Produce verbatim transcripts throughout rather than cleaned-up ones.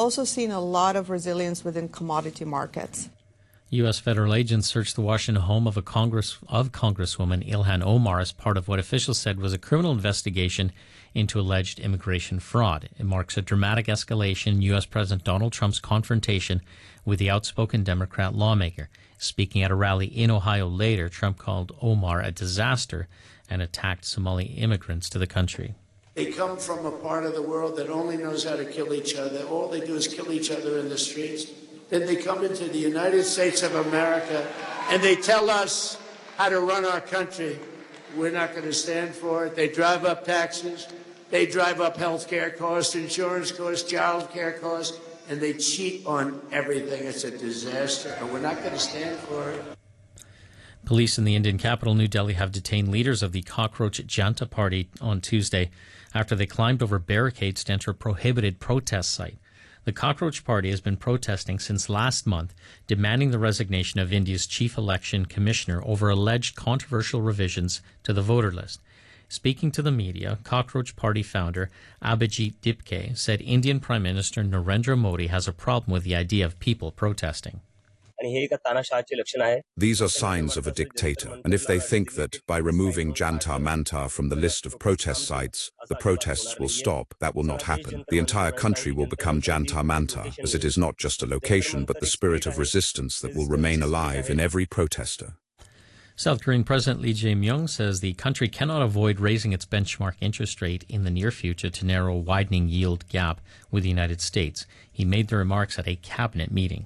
also seen a lot of resilience within commodity markets. U S federal agents searched the Washington home of a Congress of Congresswoman Ilhan Omar as part of what officials said was a criminal investigation into alleged immigration fraud. It marks a dramatic escalation in U S President Donald Trump's confrontation with the outspoken Democrat lawmaker. Speaking at a rally in Ohio later, Trump called Omar a disaster and attacked Somali immigrants to the country. They come from a part of the world that only knows how to kill each other. All they do is kill each other in the streets. Then they come into the United States of America and they tell us how to run our country. We're not going to stand for it. They drive up taxes. They drive up health care costs, insurance costs, child care costs, and they cheat on everything. It's a disaster, and we're not going to stand for it. Police in the Indian capital, New Delhi, have detained leaders of the Cockroach Janta Party on Tuesday after they climbed over barricades to enter a prohibited protest site. The Cockroach Party has been protesting since last month, demanding the resignation of India's chief election commissioner over alleged controversial revisions to the voter list. Speaking to the media, Cockroach Party founder Abhijit Dipke said Indian Prime Minister Narendra Modi has a problem with the idea of people protesting. These are signs of a dictator, and if they think that by removing Jantar Mantar from the list of protest sites, the protests will stop, that will not happen. The entire country will become Jantar Mantar, as it is not just a location but the spirit of resistance that will remain alive in every protester. South Korean President Lee Jae-myung says the country cannot avoid raising its benchmark interest rate in the near future to narrow a widening yield gap with the United States. He made the remarks at a cabinet meeting.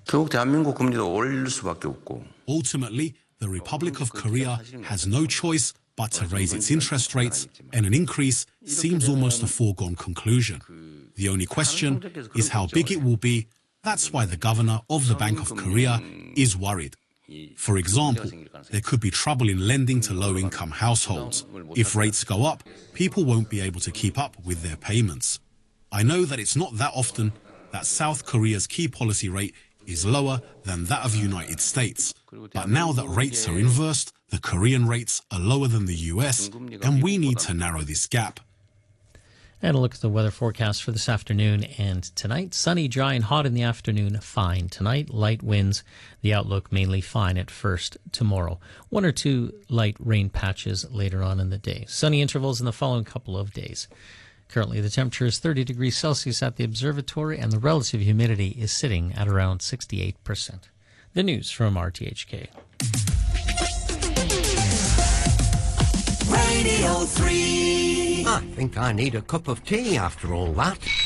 Ultimately, the Republic of Korea has no choice but to raise its interest rates, and an increase seems almost a foregone conclusion. The only question is how big it will be. That's why the governor of the Bank of Korea is worried. For example, there could be trouble in lending to low-income households. If rates go up, people won't be able to keep up with their payments. I know that it's not that often that South Korea's key policy rate is lower than that of the United States. But now that rates are inversed, the Korean rates are lower than the U S, and we need to narrow this gap. And a look at the weather forecast for this afternoon and tonight. Sunny, dry and hot in the afternoon, fine tonight. Light winds, the outlook mainly fine at first tomorrow. One or two light rain patches later on in the day. Sunny intervals in the following couple of days. Currently, the temperature is thirty degrees Celsius at the observatory, and the relative humidity is sitting at around sixty-eight percent. The news from R T H K. Radio three. I think I need a cup of tea after all that.